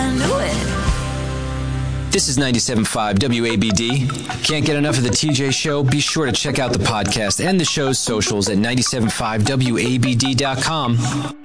I knew it. This is 97.5 WABD. Can't get enough of the TJ Show? Be sure to check out the podcast and the show's socials at 97.5WABD.com.